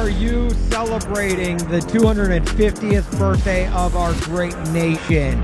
are you celebrating the 250th birthday of our great nation?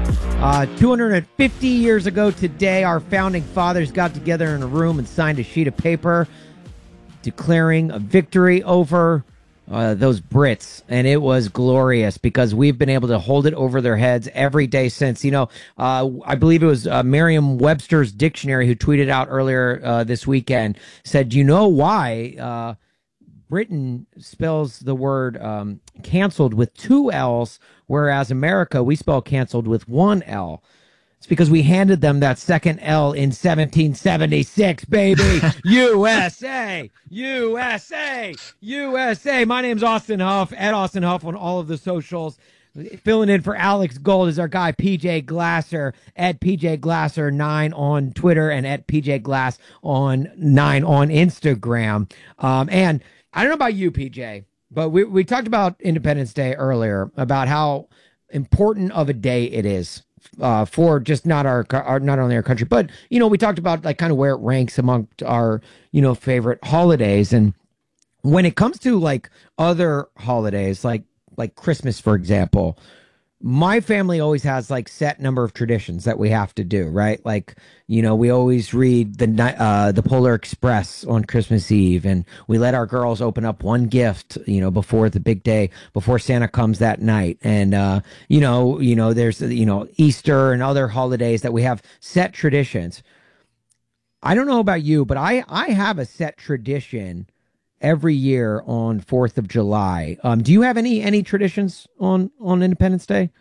250 years ago today, our founding fathers got together in a room and signed a sheet of paper declaring a victory over those Brits, and it was glorious because we've been able to hold it over their heads every day since. I believe it was Merriam-Webster's dictionary who tweeted out earlier this weekend, said, you know why Britain spells the word canceled with two L's, whereas America, we spell canceled with one L. It's because we handed them that second L in 1776, baby. USA, USA, USA. My name's Austin Huff, at Austin Huff on all of the socials. Filling in for Alex Gold is our guy, PJ Glasser, at PJ Glasser 9 on Twitter and at PJ Glass on 9 on Instagram. And I don't know about you, PJ, but we talked about Independence Day earlier, about how important of a day it is for just not only our country, but we talked about like kind of where it ranks amongst our favorite holidays. And when it comes to like other holidays, like Christmas, for example, my family always has like set number of traditions that we have to do, right? Like, we always read the Polar Express on Christmas Eve, and we let our girls open up one gift, before the big day, before Santa comes that night. And, there's, Easter and other holidays that we have set traditions. I don't know about you, but I have a set tradition every year on 4th of July. Do you have any traditions on Independence Day?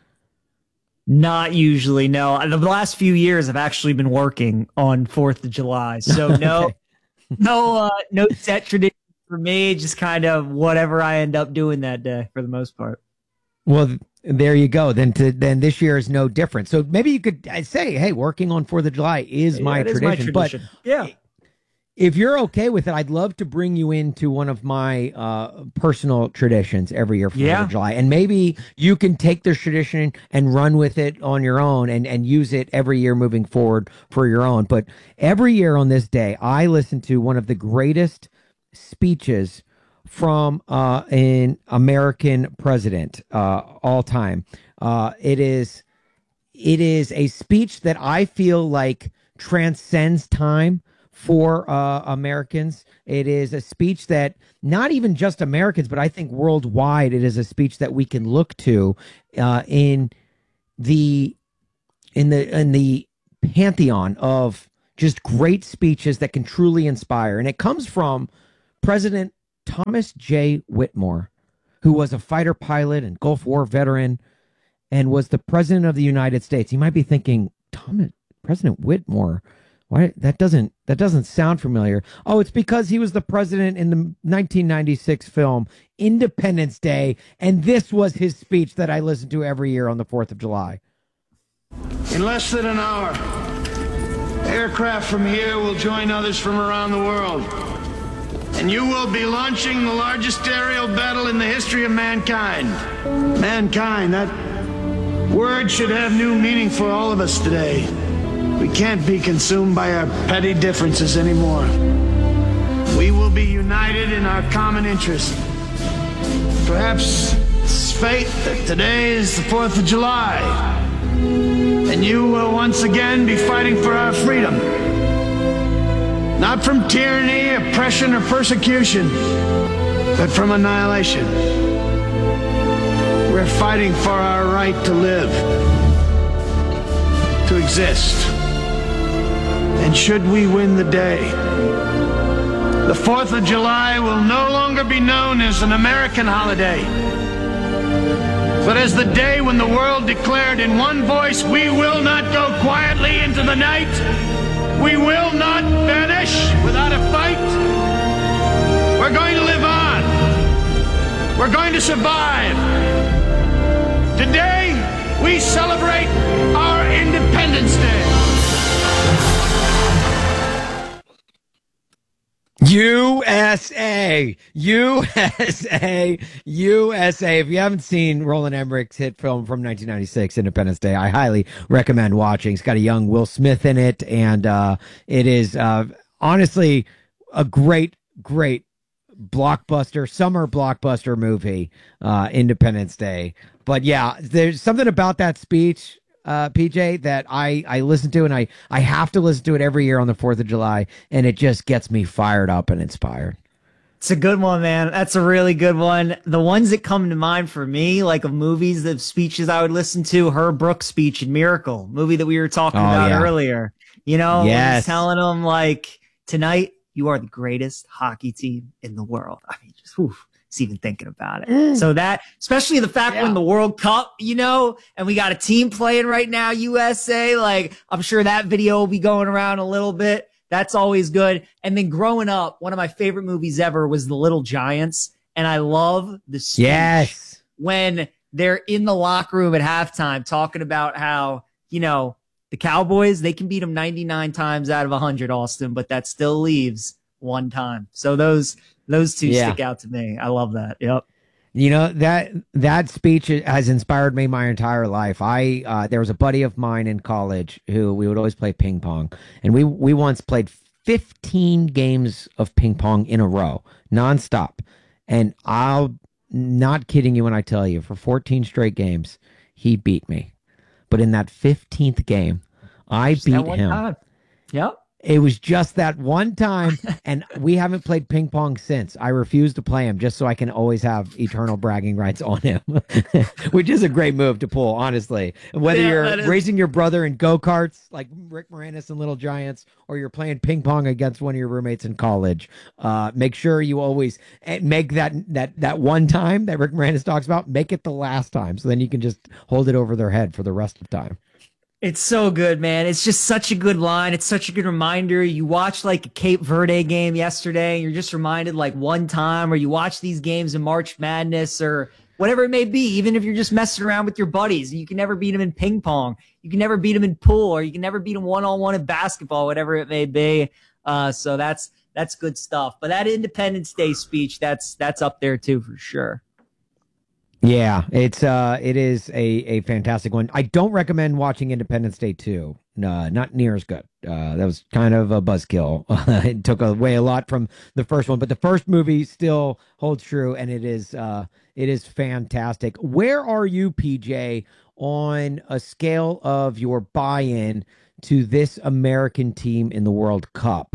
Not usually, no. The last few years I've actually been working on 4th of July. So Okay. no set tradition for me, just kind of whatever I end up doing that day for the most part. Well, there you go. Then this year is no different. So maybe you could say, hey, working on 4th of July is my tradition. But yeah. If you're okay with it, I'd love to bring you into one of my personal traditions every year for 4th of July. And maybe you can take this tradition and run with it on your own and use it every year moving forward for your own. But every year on this day, I listen to one of the greatest speeches from an American president all time. It is a speech that I feel like transcends time for Americans. It is a speech that not even just Americans, but I think worldwide, it is a speech that we can look to in the pantheon of just great speeches that can truly inspire. And it comes from President Thomas J. Whitmore, who was a fighter pilot and Gulf War veteran and was the president of the United States. You might be thinking, President Whitmore, why that doesn't sound familiar. Oh, it's because he was the president in the 1996 film Independence Day, and this was his speech that I listen to every year on the 4th of July. In less than an hour, aircraft from here will join others from around the world, and you will be launching the largest aerial battle in the history of mankind. Mankind, that word should have new meaning for all of us today. We can't be consumed by our petty differences anymore. We will be united in our common interest. Perhaps it's fate that today is the 4th of July, and you will once again be fighting for our freedom. Not from tyranny, oppression, or persecution, but from annihilation. We're fighting for our right to live, to exist. And should we win the day, the 4th of July will no longer be known as an American holiday, but as the day when the world declared in one voice, we will not go quietly into the night. We will not vanish without a fight. We're going to live on. We're going to survive. Today, we celebrate our Independence Day. USA, USA, USA. If you haven't seen Roland Emmerich's hit film from 1996, Independence Day, I highly recommend watching. It's got a young Will Smith in it, and it is honestly a great summer blockbuster movie, Independence Day. But yeah, there's something about that speech, PJ, that I listen to, and I have to listen to it every year on the 4th of July, and it just gets me fired up and inspired. It's a good one, man. That's a really good one. The ones that come to mind for me, like of movies, the speeches I would listen to, Herb Brooks' speech in Miracle, movie that we were talking about earlier. You know, yes. He's telling them, like, tonight you are the greatest hockey team in the world. I mean, just it's even thinking about it. So that, especially the fact we're in the World Cup, you know, and we got a team playing right now, USA, like, I'm sure that video will be going around a little bit. That's always good. And then growing up, one of my favorite movies ever was The Little Giants. And I love the speech when they're in the locker room at halftime talking about how, you know, the Cowboys, they can beat them 99 times out of 100, Austin, but that still leaves one time. So those two stick out to me. I love that. Yep. You know, that speech has inspired me my entire life. There was a buddy of mine in college who we would always play ping pong, and we once played 15 games of ping pong in a row, nonstop. And I'm not kidding you when I tell you, for 14 straight games, he beat me. But in that 15th game, I beat him. Yep. It was just that one time, and we haven't played ping pong since. I refuse to play him just so I can always have eternal bragging rights on him, which is a great move to pull, honestly. Whether you're raising your brother in go-karts like Rick Moranis and Little Giants, or you're playing ping pong against one of your roommates in college, make sure you always make that one time that Rick Moranis talks about, make it the last time, so then you can just hold it over their head for the rest of the time. It's so good, man. It's just such a good line. It's such a good reminder. You watch like a Cape Verde game yesterday, and you're just reminded like one time, or you watch these games in March Madness or whatever it may be, even if you're just messing around with your buddies. You can never beat them in ping pong. You can never beat them in pool, or you can never beat them one-on-one in basketball, whatever it may be. So that's good stuff. But that Independence Day speech, that's up there too, for sure. Yeah, it is a fantastic one. I don't recommend watching Independence Day 2. No, not near as good. That was kind of a buzzkill. It took away a lot from the first one, but the first movie still holds true, and it is fantastic. Where are you, PJ, on a scale of your buy-in to this American team in the World Cup?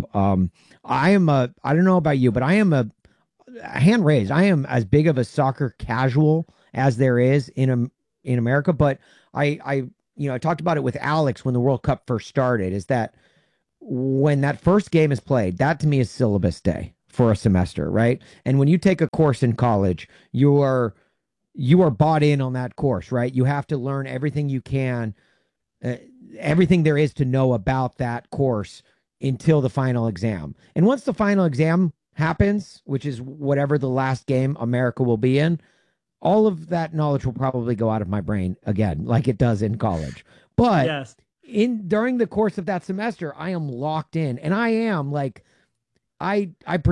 I don't know about you, but I am a hand raised. I am as big of a soccer casual as there is in America, but I talked about it with Alex when the World Cup first started, is that when that first game is played, that to me is syllabus day for a semester, right? And when you take a course in college, you are bought in on that course, right? You have to learn everything you can, everything there is to know about that course until the final exam. And once the final exam happens, which is whatever the last game America will be in, all of that knowledge will probably go out of my brain again, like it does in college. But during the course of that semester, I am locked in, and I am like, I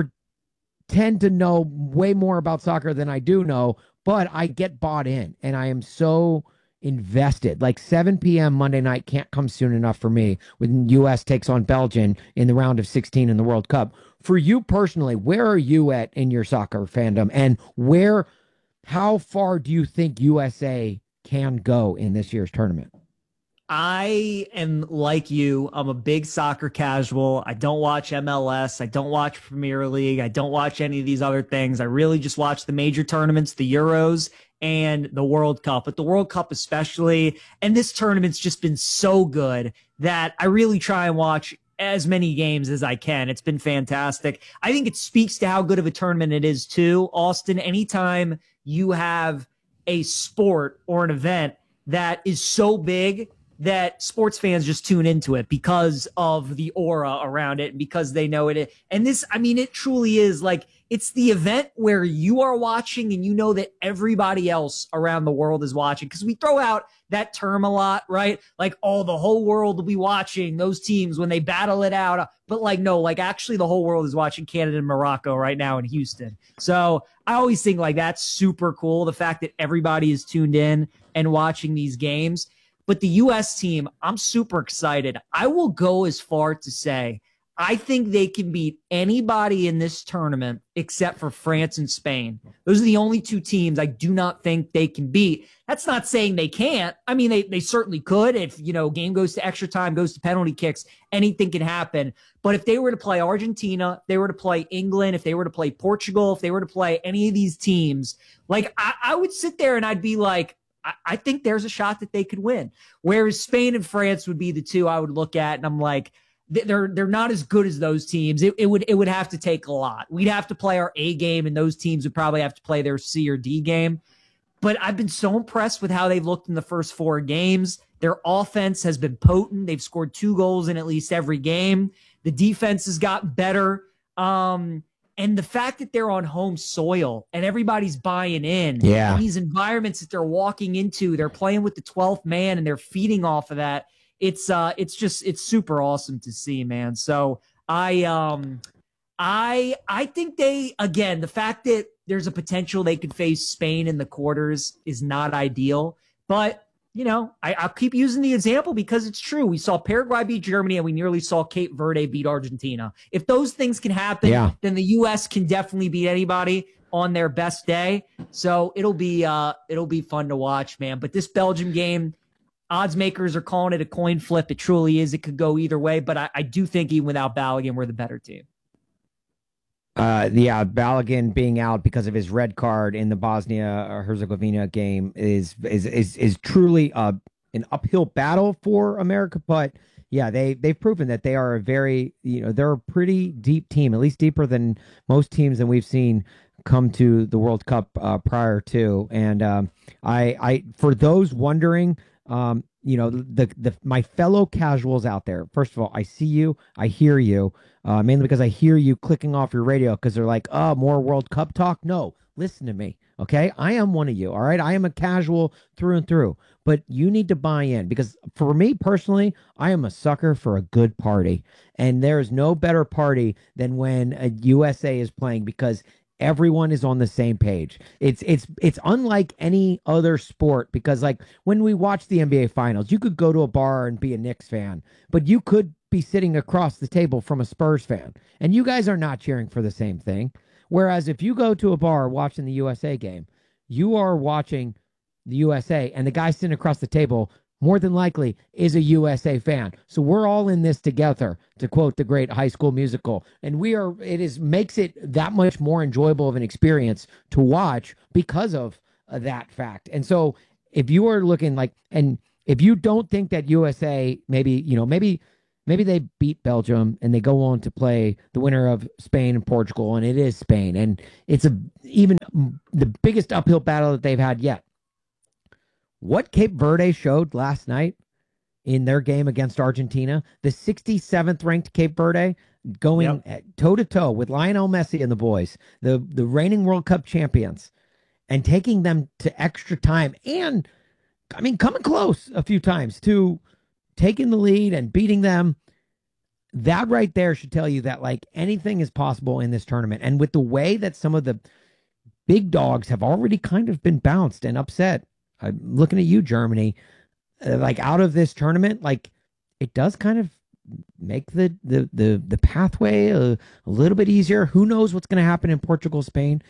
pretend to know way more about soccer than I do know, but I get bought in, and I am so invested. Like 7 p.m. Monday night can't come soon enough for me when U.S. takes on Belgium in the round of 16 in the World Cup. For you personally, where are you at in your soccer fandom, and how far do you think USA can go in this year's tournament? I am like you. I'm a big soccer casual. I don't watch MLS. I don't watch Premier League. I don't watch any of these other things. I really just watch the major tournaments, the Euros and the World Cup, but the World Cup especially. And this tournament's just been so good that I really try and watch as many games as I can. It's been fantastic. I think it speaks to how good of a tournament it is too, Austin. Anytime you have a sport or an event that is so big that sports fans just tune into it because of the aura around it, because they know it. And this, I mean, it truly is like, it's the event where you are watching and you know that everybody else around the world is watching. Because we throw out that term a lot, right? Like, oh, the whole world will be watching those teams when they battle it out. But like, no, like actually the whole world is watching Canada and Morocco right now in Houston. So I always think like that's super cool. The fact that everybody is tuned in and watching these games. But the U.S. team, I'm super excited. I will go as far to say I think they can beat anybody in this tournament except for France and Spain. Those are the only two teams I do not think they can beat. That's not saying they can't. I mean, they certainly could. If, game goes to extra time, goes to penalty kicks, anything can happen. But if they were to play Argentina, if they were to play England, if they were to play Portugal, if they were to play any of these teams, like I would sit there and I'd be like, I think there's a shot that they could win. Whereas Spain and France would be the two I would look at, and I'm like, they're not as good as those teams. It would have to take a lot. We'd have to play our A game, and those teams would probably have to play their C or D game. But I've been so impressed with how they've looked in the first 4 games. Their offense has been potent. They've scored 2 goals in at least every game. The defense has gotten better. And the fact that they're on home soil and everybody's buying in, and these environments that they're walking into, they're playing with the 12th man and they're feeding off of that. It's super awesome to see, man. So I think the fact that there's a potential they could face Spain in the quarters is not ideal, but I'll keep using the example because it's true. We saw Paraguay beat Germany and we nearly saw Cape Verde beat Argentina. If those things can happen, then the U.S. can definitely beat anybody on their best day. So it'll be fun to watch, man. But this Belgium game, odds makers are calling it a coin flip. It truly is. It could go either way, but I do think even without Balogun, we're the better team. Balogun being out because of his red card in the Bosnia-Herzegovina game is truly an uphill battle for America. But yeah, they've proven that they are a very, they're a pretty deep team, at least deeper than most teams that we've seen come to the World Cup prior to. And I for those wondering, my fellow casuals out there, first of all, I see you, I hear you, mainly because I hear you clicking off your radio because they're like, oh, more World Cup talk. No, listen to me. Okay. I am one of you. All right. I am a casual through and through, but you need to buy in because for me personally, I am a sucker for a good party. And there is no better party than when a USA is playing because everyone is on the same page. It's unlike any other sport because like when we watch the NBA finals, you could go to a bar and be a Knicks fan, but you could be sitting across the table from a Spurs fan and you guys are not cheering for the same thing. Whereas if you go to a bar watching the USA game, you are watching the USA and the guy sitting across the table more than likely is a USA fan. So we're all in this together, to quote the great High School Musical. And makes it that much more enjoyable of an experience to watch because of that fact. And so if you are looking and if you don't think that USA, maybe they beat Belgium and they go on to play the winner of Spain and Portugal, and it is Spain. And it's even the biggest uphill battle that they've had yet. What Cape Verde showed last night in their game against Argentina, the 67th ranked Cape Verde going toe to toe with Lionel Messi and the boys, the reigning World Cup champions, and taking them to extra time. And I mean, coming close a few times to taking the lead and beating them. That right there should tell you that like anything is possible in this tournament. And with the way that some of the big dogs have already kind of been bounced and upset, I'm looking at you, Germany, like out of this tournament, like it does kind of make the pathway a little bit easier. Who knows what's going to happen in Portugal, Spain?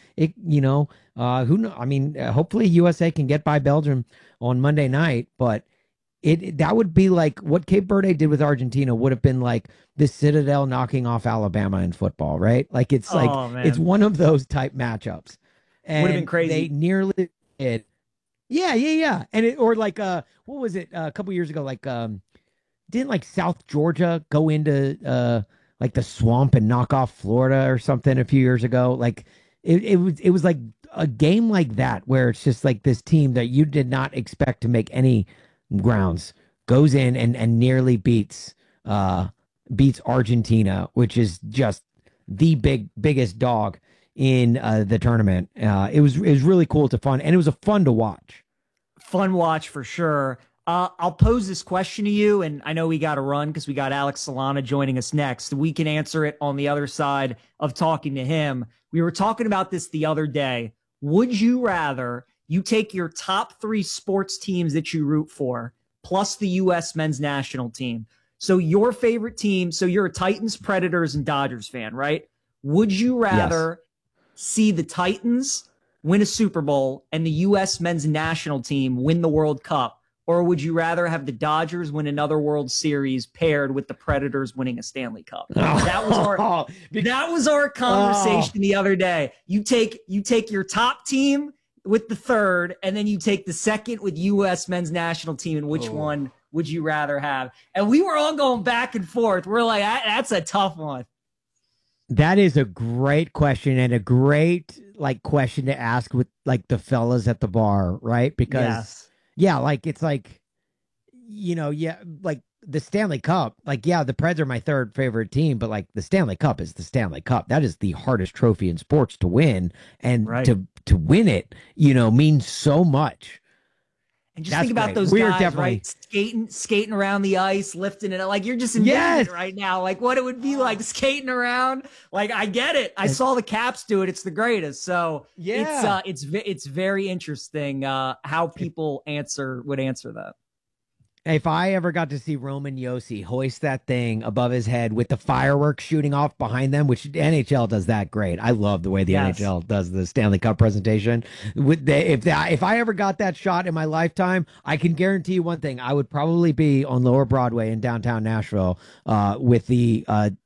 I mean, hopefully USA can get by Belgium on Monday night, but that would be like what Cape Verde did with Argentina would have been like the Citadel knocking off Alabama in football, right? Like it's it's one of those type matchups. And would have been crazy. They nearly did. Yeah. And what was it a couple years ago? Like, didn't like South Georgia go into like the swamp and knock off Florida or something a few years ago? Like it was like a game like that where it's just like this team that you did not expect to make any grounds goes in and nearly beats Argentina, which is just the biggest dog in the tournament. It was really cool to fun, and it was a fun to watch. Fun watch for sure. I'll pose this question to you, and I know we got to run because we got Alex Solana joining us next. We can answer it on the other side of talking to him. We were talking about this the other day. Would you rather you take your top 3 sports teams that you root for, plus the U.S. men's national team? So your favorite team, so you're a Titans, Predators, and Dodgers fan, right? Would you rather see the Titans win a Super Bowl and the U.S. men's national team win the World Cup? Or would you rather have the Dodgers win another World Series paired with the Predators winning a Stanley Cup? That was our conversation the other day. You take your top team with the third, and then you take the second with U.S. men's national team, and which one would you rather have? And we were all going back and forth. We're like, that's a tough one. That is a great question, and a great question to ask with the fellas at the bar, right? Because it's the Stanley Cup, the Preds are my third favorite team, but the Stanley Cup is the Stanley Cup. That is the hardest trophy in sports to win, and to win it, means so much. And just think about those guys, right? Skating around the ice, lifting it. You're just envisioning it right now. What it would be like skating around. I get it. I saw the Caps do it. It's the greatest. So it's very interesting how people would answer that. If I ever got to see Roman Josi hoist that thing above his head with the fireworks shooting off behind them, which the NHL does that great. I love the way the NHL does the Stanley Cup presentation. If I ever got that shot in my lifetime, I can guarantee you one thing: I would probably be on Lower Broadway in downtown Nashville with the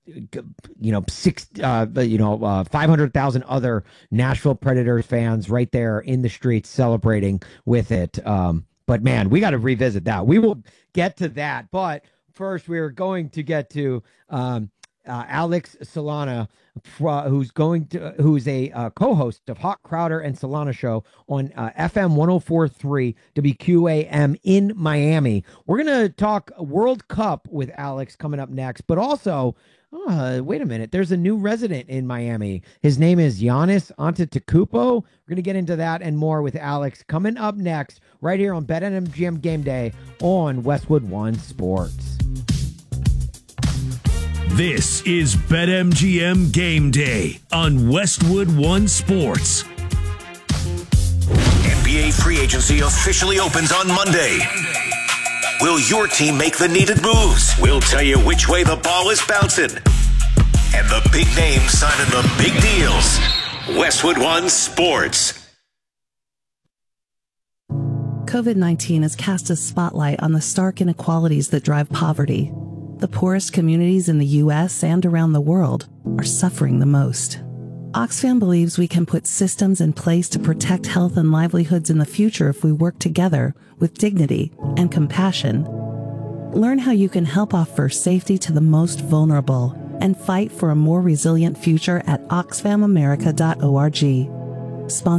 500,000 other Nashville Predators fans right there in the streets celebrating with it. But man, we got to revisit that. We will get to that. But first, we're going to get to Alex Solana, who's a co-host of Hawk Crowder and Solana Show on FM 104.3 WQAM in Miami. We're going to talk World Cup with Alex coming up next, but also, wait a minute, there's a new resident in Miami. His name is Giannis Antetokounmpo. We're going to get into that and more with Alex coming up next right here on BetMGM Game Day on Westwood One Sports. This is BetMGM Game Day on Westwood One Sports. NBA free agency officially opens on Monday. Will your team make the needed moves? We'll tell you which way the ball is bouncing. And the big names signing the big deals. Westwood One Sports. COVID-19 has cast a spotlight on the stark inequalities that drive poverty. The poorest communities in the U.S. and around the world are suffering the most. Oxfam believes we can put systems in place to protect health and livelihoods in the future if we work together with dignity and compassion. Learn how you can help offer safety to the most vulnerable and fight for a more resilient future at oxfamamerica.org.